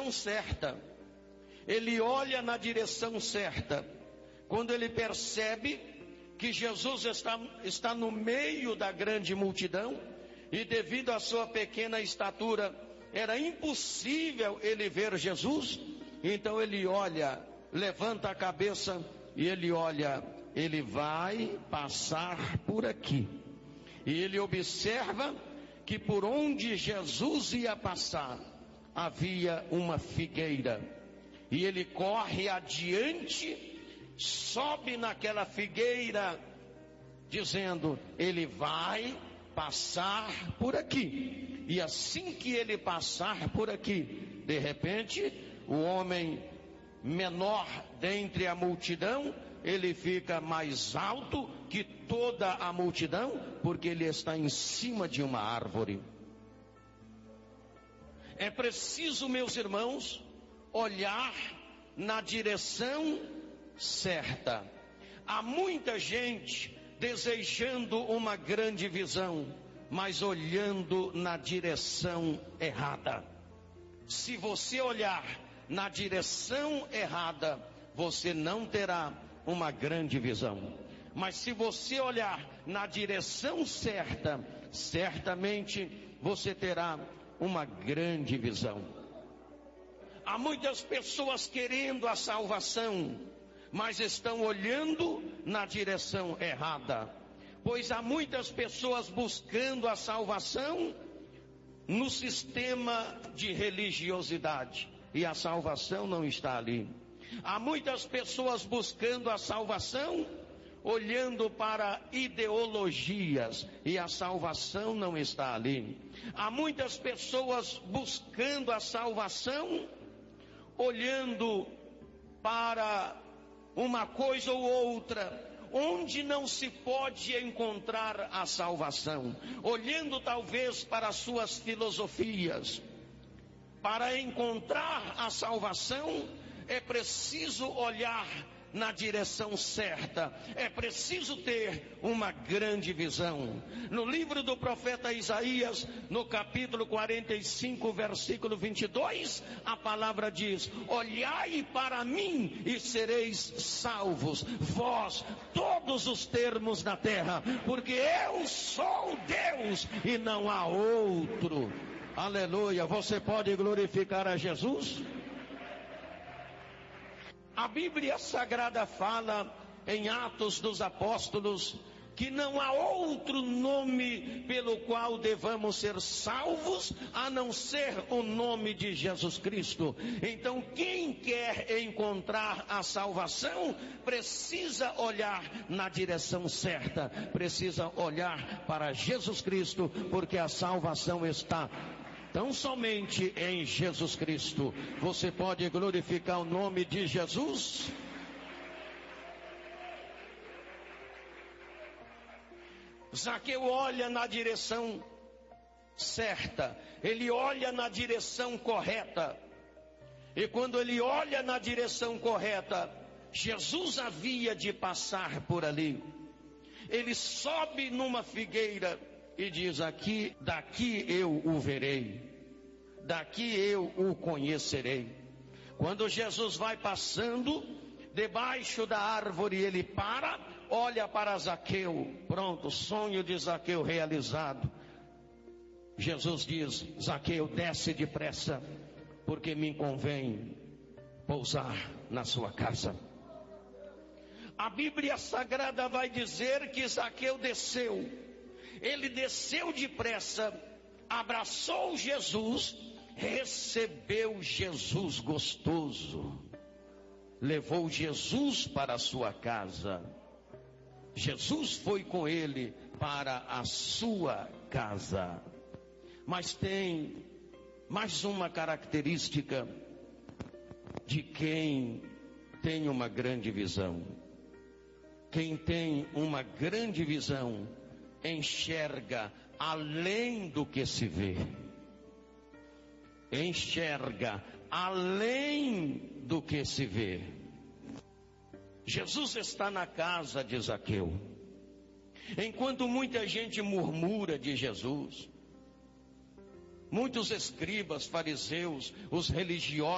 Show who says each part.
Speaker 1: direção certa. Ele olha na direção certa. Quando ele percebe que Jesus está no meio da grande multidão, e devido à sua pequena estatura, era impossível ele ver Jesus, então ele olha, levanta a cabeça e ele olha, ele vai passar por aqui. E ele observa que por onde Jesus ia passar, havia uma figueira. E ele corre adiante, sobe naquela figueira, dizendo, ele vai passar por aqui. E assim que ele passar por aqui, de repente, o homem menor dentre a multidão, ele fica mais alto que toda a multidão, porque ele está em cima de uma árvore. É preciso, meus irmãos, olhar na direção certa. Há muita gente desejando uma grande visão, mas olhando na direção errada. Se você olhar na direção errada, você não terá uma grande visão. Mas se você olhar na direção certa, certamente você terá uma grande visão. Há muitas pessoas querendo a salvação, mas estão olhando na direção errada. Pois há muitas pessoas buscando a salvação no sistema de religiosidade, e a salvação não está ali. Há muitas pessoas buscando a salvação olhando para ideologias, e a salvação não está ali. Há muitas pessoas buscando a salvação olhando para uma coisa ou outra, onde não se pode encontrar a salvação, olhando talvez para as suas filosofias. Para encontrar a salvação, é preciso olhar na direção certa, é preciso ter uma grande visão. No livro do profeta Isaías, no capítulo 45, versículo 22, a palavra diz: olhai para mim e sereis salvos, vós, todos os termos da terra, porque eu sou Deus e não há outro. Aleluia. Você pode glorificar a Jesus? A Bíblia Sagrada fala em Atos dos Apóstolos que não há outro nome pelo qual devamos ser salvos a não ser o nome de Jesus Cristo. Então, quem quer encontrar a salvação precisa olhar na direção certa, precisa olhar para Jesus Cristo, porque a salvação está tão somente em Jesus Cristo. Você pode glorificar o nome de Jesus? Zaqueu olha na direção certa, ele olha na direção correta, e quando ele olha na direção correta, Jesus havia de passar por ali. Ele sobe numa figueira e diz: daqui eu o verei, daqui eu o conhecerei. Quando Jesus vai passando debaixo da árvore, ele para, olha para Zaqueu. Pronto, sonho de Zaqueu realizado. Jesus diz: Zaqueu, desce depressa, porque me convém pousar na sua casa. A Bíblia Sagrada vai dizer que Zaqueu desceu. Ele desceu depressa, abraçou Jesus, recebeu Jesus gostoso, levou Jesus para a sua casa. Jesus foi com ele para a sua casa. Mas tem mais uma característica de quem tem uma grande visão. Quem tem uma grande visão enxerga além do que se vê. Enxerga além do que se vê. Jesus está na casa de Zaqueu. Enquanto muita gente murmura de Jesus, muitos escribas, fariseus, os religiosos